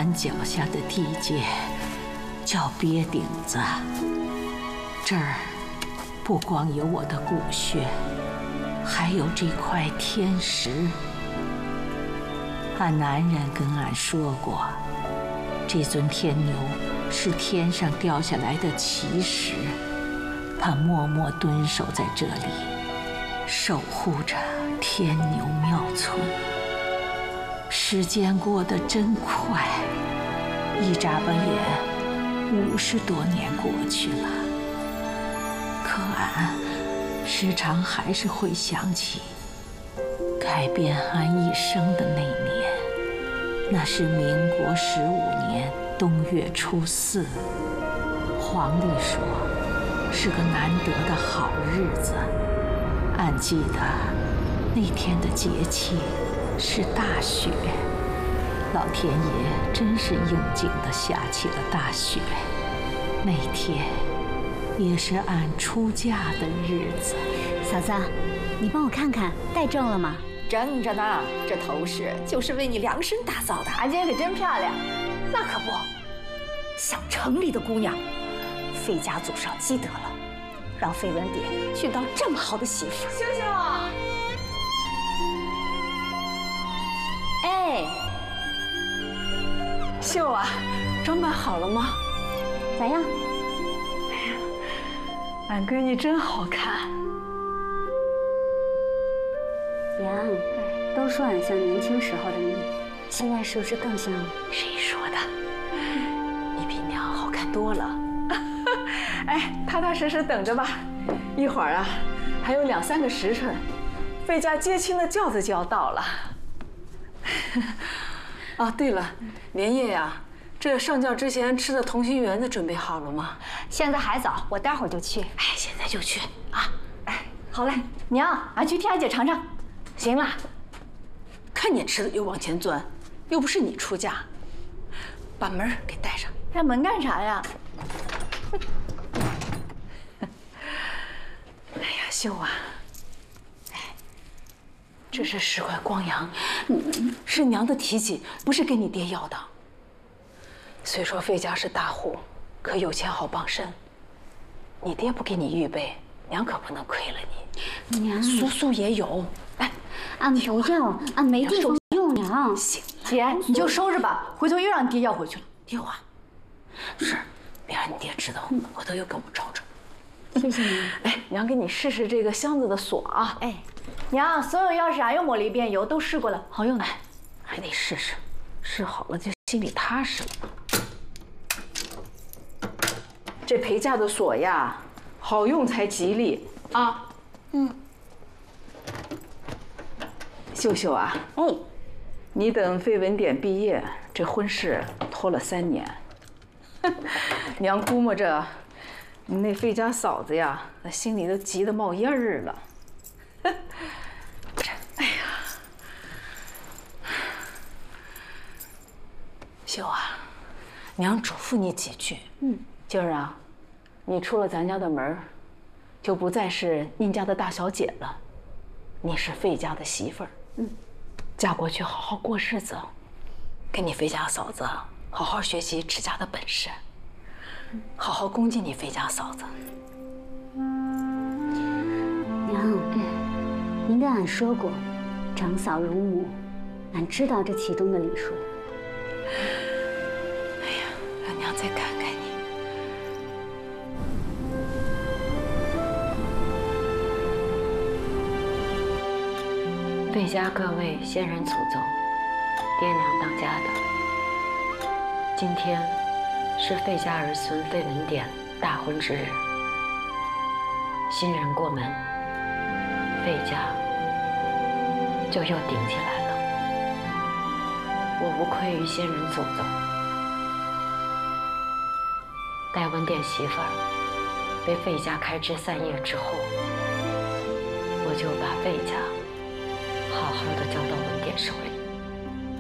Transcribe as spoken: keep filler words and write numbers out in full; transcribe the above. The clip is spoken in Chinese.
俺脚下的地界叫鳖顶子，这儿不光有我的骨血，还有这块天石。俺男人跟俺说过，这尊天牛是天上掉下来的奇石，它默默蹲守在这里，守护着天牛庙村。时间过得真快，一眨巴眼，五十多年过去了。可俺时常还是会想起改变俺一生的那年，那是民国十五年冬月初四，黄历说是个难得的好日子。俺记得那天的节气是大雪，老天爷真是应景地下起了大雪。那天也是俺出嫁的日子。 嫂子，你帮我看看戴正了吗？ 正着呢，这头饰就是为你量身打造的。 俺姐可真漂亮， 那可不，像城里的姑娘。费家祖上积德了，让费文典娶到这么好的媳妇。 秀秀，哎， 秀啊，装扮好了吗？ 咋样？ 俺闺女真好看。 娘，都说俺像年轻时候的你，现在是不是更像？ 谁说的？你比娘好看多了。 哎，踏踏实实等着吧，一会儿啊，还有两三个时辰，费家接亲的轿子就要到了。哦，对了，莲叶呀，这上轿之前吃的同心圆子准备好了吗？ 现在还早，我待会儿就去。 哎，现在就去啊！ 哎，好嘞，娘，俺去替俺姐尝尝。 行了，看你吃的就往前钻，又不是你出嫁，把门给带上。 开门干啥呀？ 哎呀，秀啊，哎，这是十块光洋，是娘的提起，不是给你爹要的。虽说费家是大户，可有钱好傍身，你爹不给你预备，娘可不能亏了你。 娘， 苏苏也有，哎， 俺不要，俺没地方用。娘， 行了， 姐，你就收着吧，回头又让爹要回去了。 听话。是，别让你爹知道，回头又跟我吵吵。 谢谢娘。 哎，娘给你试试这个箱子的锁啊。 哎，娘，所有钥匙俺又抹了一遍油，都试过了，好用的。 还得试试，试好了就心里踏实了。这陪嫁的锁呀，好用才吉利啊。嗯。秀秀啊， 哎， 你等费文典毕业，这婚事拖了三年。娘估摸着，你那费家嫂子呀，那心里都急得冒烟儿了。哎呀，秀啊，娘嘱咐你几句。嗯，今儿啊，你出了咱家的门，就不再是宁家的大小姐了，你是费家的媳妇儿。嗯，嫁过去好好过日子，跟你费家嫂子好好学习持家的本事，好好恭敬你费家嫂子。 娘，您跟俺说过，长嫂如母，俺知道这其中的理数。 哎呀，让娘再看看你。 费家各位先人祖宗，爹娘当家的，今天是费家儿孙费文典大婚之日。新人过门，费家就又顶起来了。我无愧于先人祖宗，待文典媳妇儿被费家开枝散叶之后，我就把费家好好的交到文典手里。